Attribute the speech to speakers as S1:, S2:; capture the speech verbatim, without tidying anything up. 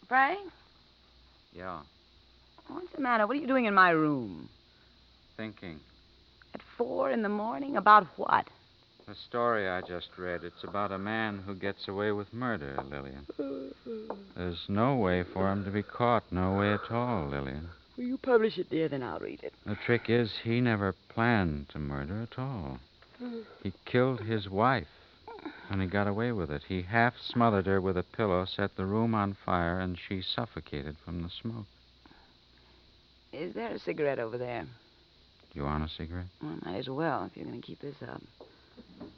S1: Frank?
S2: Yeah.
S1: What's the matter? What are you doing in my room?
S2: Thinking.
S1: At four in the morning? About what?
S2: The story I just read, it's about a man who gets away with murder, Lillian. There's no way for him to be caught. No way at all, Lillian.
S1: Will you publish it, dear? Then I'll read it.
S2: The trick is he never planned to murder at all. He killed his wife, and he got away with it. He half smothered her with a pillow, set the room on fire, and she suffocated from the smoke.
S1: Is there a cigarette over there?
S2: Do you want a cigarette?
S1: Well, might as well if you're going to keep this up.